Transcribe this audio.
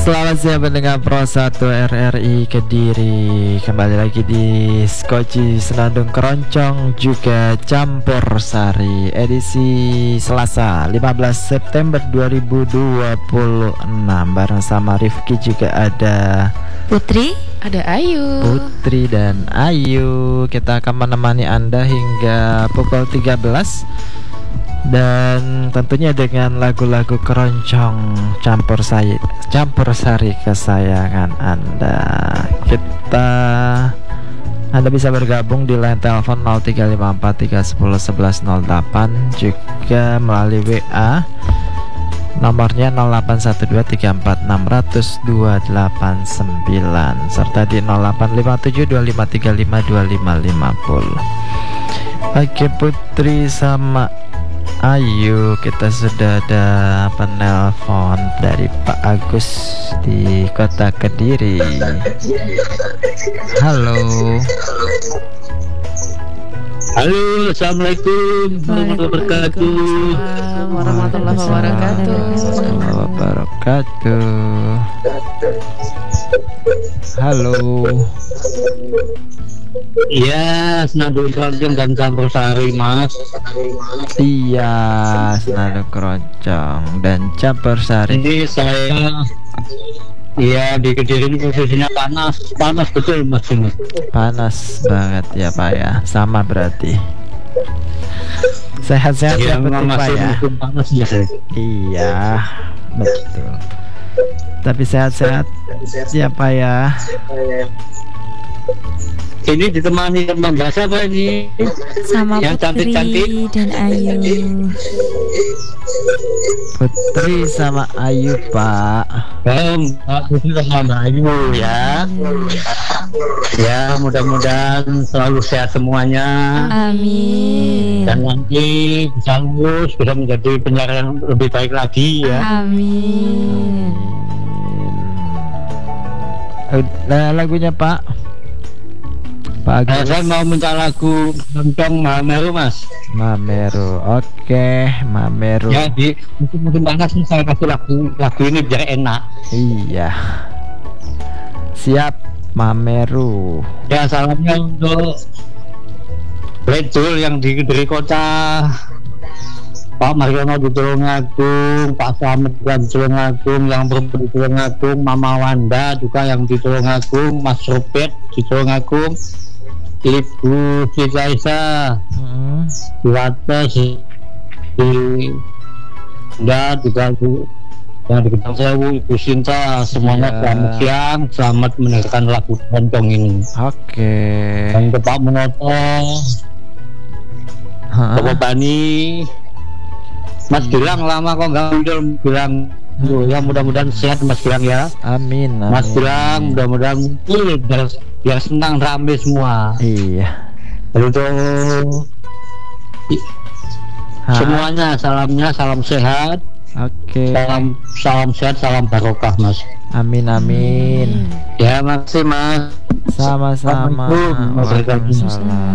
Selamat siang pendengar Pro 1 RRI Kediri. Kembali lagi di Skoci Senandung Keroncong juga Campur Sari edisi Selasa 15 September 2026. Bareng sama Rifki juga ada Putri, ada Ayu. Putri dan Ayu. Kita akan menemani Anda hingga pukul 13. Dan tentunya dengan lagu-lagu keroncong campur sari kesayangan Anda. Anda bisa bergabung di line telepon 0354311108, juga melalui WA nomornya 081234600289 serta di 085725352550. Oke Putri sama Ayu, kita sudah ada penelpon dari Pak Agus di Kota Kediri. Halo. Halo, assalamualaikum warahmatullahi wabarakatuh. Halo. Iya, Senandung Keroncong dan Campur Sari, Mas. Iya, Senandung Keroncong dan Campur Sari. Ini saya di Kediri ini posisinya panas betul Mas. Panas banget ya Pak ya, sama berarti. Sehat-sehat ya betul Pak ya. Panas ya. Iya, betul. Tapi sehat-sehat ya Pak ya. Ini ditemani teman bahasa apa ini? Sama yang Putri cantik-cantik dan Ayu. Putri sama Ayu Pak. Putri sama Ayu ya. Ya, mudah-mudahan selalu sehat semuanya. Amin. Dan nanti bisa lulus, bisa menjadi penyiar yang lebih baik lagi ya. Amin. Lagunya Pak Agus. Saya mau minta lagu Keroncong Mameru Mas. Mameru, oke, Mameru. Ya di musim panas nih saya kasih lagu ini biar enak. Iya. Siap, Mameru. Ya salamnya untuk Redul yang di Kediri Kota, Pak Mariono di Tulungagung, Pak Slamet di Tulungagung, yang perempuan di Tulungagung, Mama Wanda juga yang di Tulungagung, Mas Robert di Tulungagung, Ibu Siti Aisyah di Wates, di juga yang di Gedang Sewu, Ibu Sinta, semuanya selamat siang, selamat mendengarkan lagu keroncong ini. Oke. Dan ke Pak Munoto, Bapak Bani, Mas Gilang lama kok nggak muncul, bilang ya mudah-mudahan sehat Mas Gilang ya. Amin. Mas Gilang mudah-mudahan muncul biar senang rame semua. Iya. Untuk semuanya salamnya, salam sehat. Oke. Salam sehat, salam barokah Mas. Amin. Ya makasih Mas. Sama-sama. Waalaikumsalam.